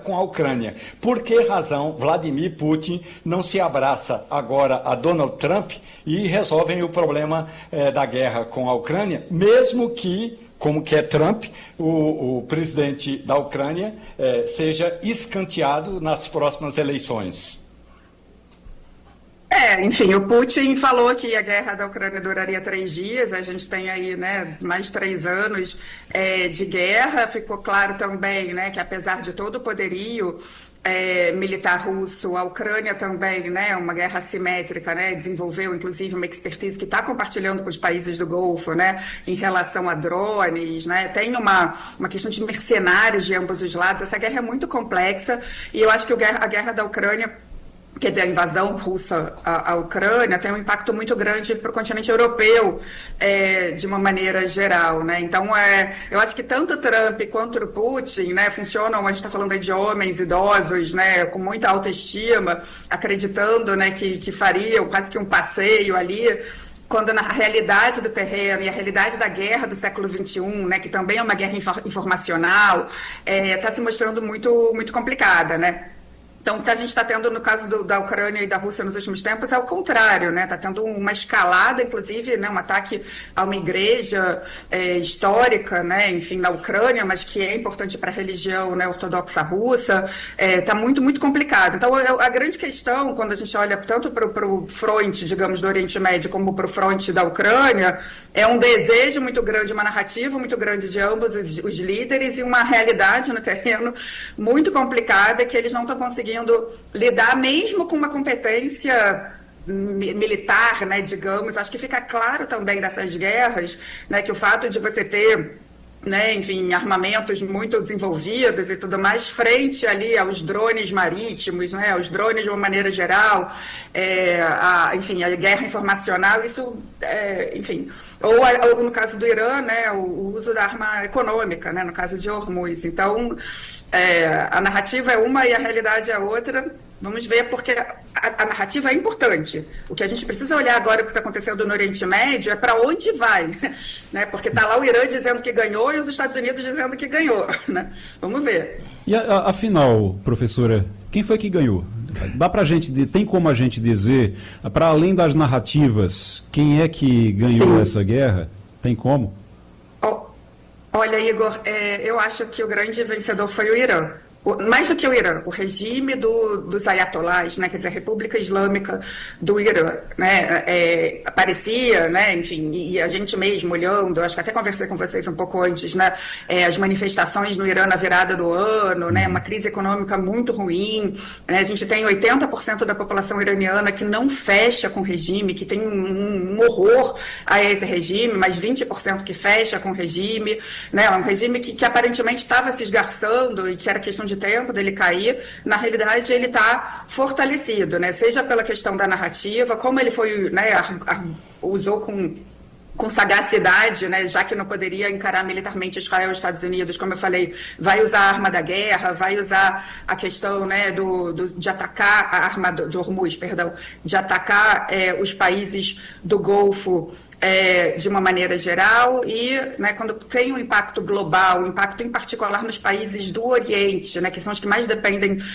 com a Ucrânia. Por que razão Vladimir Putin não se abraça agora a Donald Trump e resolvem o problema da guerra com a Ucrânia, mesmo que, como quer Trump, o presidente da Ucrânia seja escanteado nas próximas eleições? Enfim, o Putin falou que a guerra da Ucrânia duraria 3 dias, a gente tem aí, né, mais 3 anos de guerra. Ficou claro também, né, que apesar de todo o poderio militar russo, a Ucrânia também, né, uma guerra assimétrica, né, desenvolveu inclusive uma expertise que está compartilhando com os países do Golfo, né, em relação a drones, né, tem uma questão de mercenários de ambos os lados. Essa guerra é muito complexa e eu acho que a guerra da Ucrânia, quer dizer, a invasão russa à Ucrânia tem um impacto muito grande para o continente europeu, de uma maneira geral, né? Então, eu acho que tanto o Trump quanto o Putin, né, funcionam, a gente está falando aí de homens idosos, né, com muita autoestima, acreditando, né, que fariam quase que um passeio ali, quando na realidade do terreno e a realidade da guerra do século XXI, né, que também é uma guerra informacional, está se mostrando muito, muito complicada, né? Então, o que a gente está tendo no caso da Ucrânia e da Rússia nos últimos tempos é o contrário, né? Está tendo uma escalada, inclusive, né? Um ataque a uma igreja histórica, né? Enfim, na Ucrânia, mas que é importante para a religião, né, ortodoxa russa. Está muito, muito complicado. Então, a grande questão, quando a gente olha tanto para o fronte, digamos, do Oriente Médio, como para o fronte da Ucrânia, é um desejo muito grande, uma narrativa muito grande de ambos os líderes e uma realidade no terreno muito complicada que eles não estão conseguindo lidar mesmo com uma competência militar, né, digamos. Acho que fica claro também dessas guerras, né, que o fato de você ter, né, enfim, armamentos muito desenvolvidos e tudo mais, frente ali aos drones marítimos, né, aos drones de uma maneira geral, enfim, a guerra informacional, isso, enfim, ou no caso do Irã, né, o uso da arma econômica, né, no caso de Hormuz. Então, a narrativa é uma e a realidade é outra. Vamos ver, porque a narrativa é importante. O que a gente precisa olhar agora para o que está acontecendo no Oriente Médio é para onde vai, né? Porque está lá o Irã dizendo que ganhou e os Estados Unidos dizendo que ganhou, né? Vamos ver. E afinal, professora, quem foi que ganhou? Dá pra gente, tem como a gente dizer, para além das narrativas, quem é que ganhou essa guerra? Tem como? Olha, Igor, eu acho que o grande vencedor foi o Irã. Mais do que o Irã, o regime dos ayatolás, né, quer dizer, a República Islâmica do Irã, né, aparecia, né, enfim, e a gente mesmo olhando, acho que até conversei com vocês um pouco antes, né, as manifestações no Irã na virada do ano, né, uma crise econômica muito ruim, né, a gente tem 80% da população iraniana que não fecha com o regime, que tem um horror a esse regime, mas 20% que fecha com o regime, né, um regime que aparentemente estava se esgarçando e que era questão de tempo dele cair. Na realidade ele está fortalecido, né? Seja pela questão da narrativa, como ele foi, né, usou com sagacidade, né, já que não poderia encarar militarmente Israel e os Estados Unidos, como eu falei, vai usar a arma da guerra, vai usar a questão, né, de atacar a arma do Hormuz, perdão, de atacar os países do Golfo de uma maneira geral e, né, quando tem um impacto global, um impacto em particular nos países do Oriente, né, que são os que mais dependem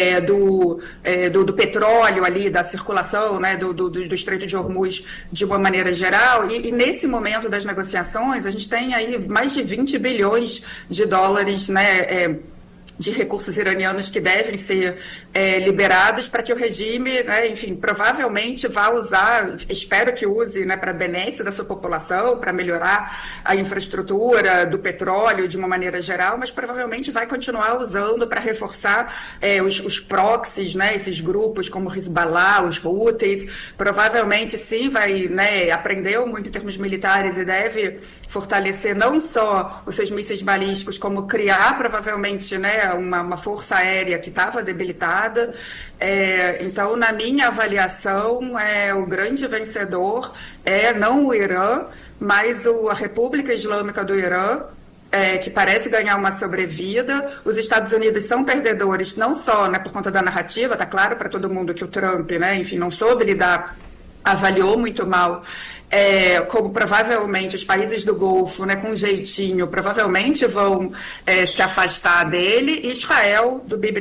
do petróleo ali, da circulação, né, do Estreito de Hormuz de uma maneira geral, e nesse momento das negociações a gente tem aí mais de 20 bilhões de dólares, né, de recursos iranianos que devem ser liberados para que o regime, né, enfim, provavelmente vá usar, espero que use, né, para a benesse da sua população, para melhorar a infraestrutura do petróleo de uma maneira geral, mas provavelmente vai continuar usando para reforçar os proxies, né, esses grupos como o Hezbollah, os Houthis, provavelmente sim vai, né, aprendeu muito em termos militares e deve fortalecer não só os seus mísseis balísticos, como criar provavelmente, né, uma força aérea que estava debilitada. Então, na minha avaliação, o grande vencedor não o Irã, mas a República Islâmica do Irã, que parece ganhar uma sobrevida. Os Estados Unidos são perdedores, não só, né, por conta da narrativa, está claro para todo mundo que o Trump, né, enfim, não soube lidar, avaliou muito mal, como provavelmente os países do Golfo, né, com um jeitinho, provavelmente vão se afastar dele, e Israel, do Bibi